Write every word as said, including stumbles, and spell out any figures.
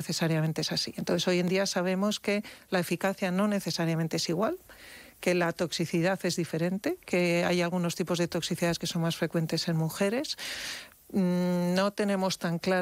necesariamente es así. Entonces, hoy en día sabemos que la eficacia no necesariamente es igual, que la toxicidad es diferente, que hay algunos tipos de toxicidades que son más frecuentes en mujeres. No tenemos tan claro